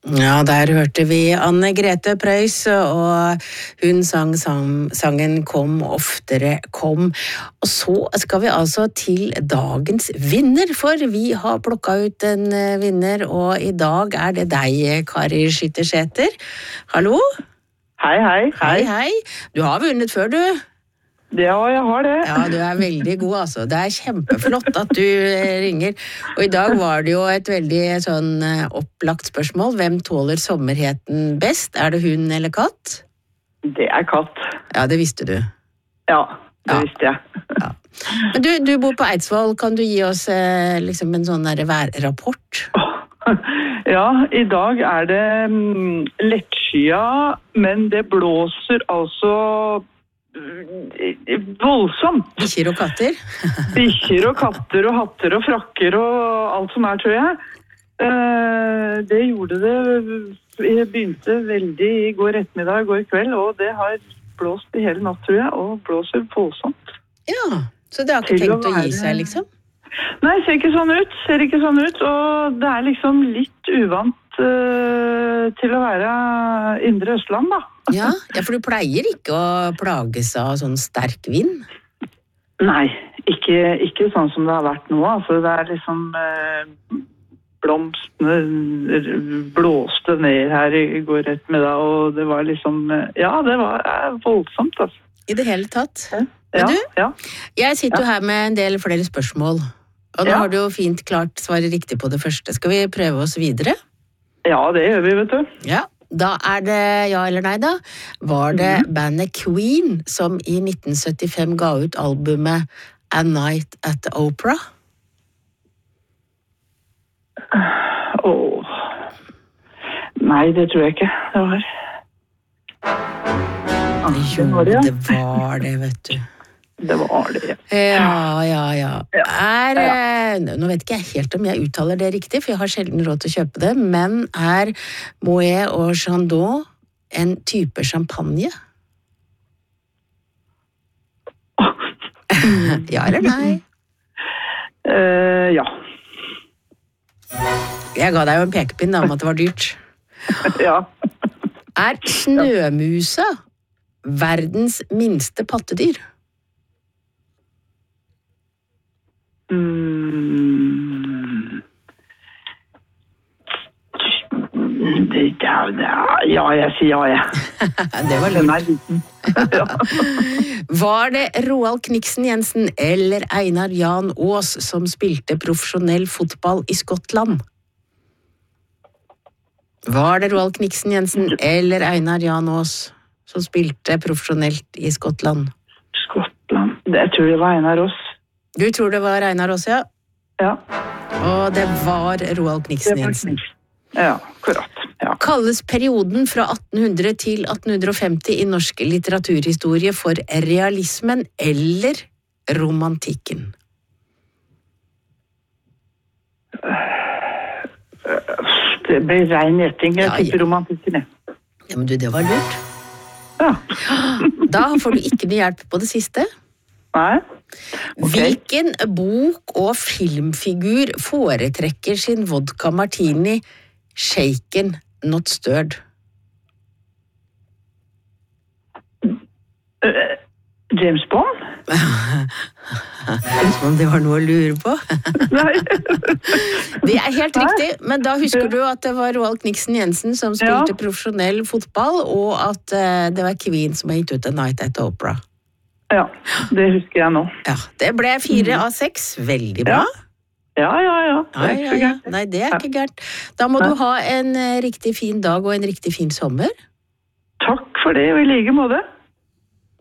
Ja, der hørte vi Anne Grete Preus, og hun sangen Kom oftere kom. Og så skal vi altså til dagens vinner, for vi har plukket ut en vinner, og i dag det deg, Kari Skyttersæter. Hallo? Hei, hei. Hei. Du har vunnet før, du. Ja, jeg har det. Ja, du veldig god, altså. Det kjempeflott at du ringer. Og i dag var det jo et veldig sånn opplagt spørsmål. Hvem tåler sommerheten best? Det hund eller katt? Det katt. Ja, det visste du. Ja, det visste jeg. Ja. Men du bor på Eidsvoll. Kan du gi oss liksom en sånn der værrapport? Ja, i dag det lettskya, men det blåser altså voldsomt. Bikkjer og katter? Bikkjer og katter og hatter og frakker og alt som tror jeg. Det gjorde det. Jeg begynte veldig i går ettermiddag, i går kveld, og det har blåst i hele natt, tror jeg, og blåser voldsomt. Ja, så det har ikke tenkt å gi seg, liksom? Nei, ser ikke sånn ut, og det liksom litt uvant til å være indre Østland, da. Ja, for du pleier ikke å plages av sånn sterk vind? Nei, ikke sånn som det har vært nå. Altså, det liksom blomstene blåste ned her i går ettermiddag, og det var liksom, ja, det var voldsomt, altså. I det hele tatt? Men du, jeg sitter jo her med en del flere spørsmål, og nå har du jo fint klart svaret riktig på det første. Skal vi prøve oss videre? Ja, det gjør vi, vet du. Ja. Da det ja eller nei da. Var det bandet Queen som i 1975 ga ut albumet A Night at the Opera? Nei, det tror jeg ikke det var. Jo, det var det, vet du. Det var det, ja. Nå vet ikke jeg helt om jeg uttaler det riktig, for jeg har sjelden råd til å kjøpe det, men Moët og Chandon en type champagne? Ja eller nei? Ja. Jeg ga deg jo en pekepinn om at det var dyrt. Ja. Snømusa verdens minste pattedyr? Ja, jeg sier ja, jeg. Det var lurt. Var det Roald Kniksen Jensen eller Einar Jan Aas som spilte profesjonell fotball i Skottland? Var det Roald Kniksen Jensen eller Einar Jan Aas som spilte profesjonelt i Skottland? Jeg tror det var Einar Aas. Du tror det var Einar Aas, ja? Ja. Og det var Roald Kniksen Jensen. Ja, akkurat. Ja. Kalles perioden fra 1800 til 1850 i norsk litteraturhistorie for realismen eller romantikken? Det ble ren gjetting. Jeg tipper romantikken. Ja, men du, det var lurt. Ja. Da får du ikke noe hjelp på det siste. Nei. Okay. Hvilken bok- og filmfigur foretrekker sin vodka martini shaken, not stirred? James Bond? Som om det var noe å lure på. Nei. Det helt riktig, men da husker du at det var Roald Kniksen Jensen som spilte profesjonell fotball, og at det var Queen som har gitt ut A Night at the Opera. Ja, det husker jeg nå. Ja, det ble 4 av 6. Veldig bra. Ja. Det ikke så gærent. Nei, det ikke gærent. Da må du ha en riktig fin dag og en riktig fin sommer. Takk for det, og i like måte.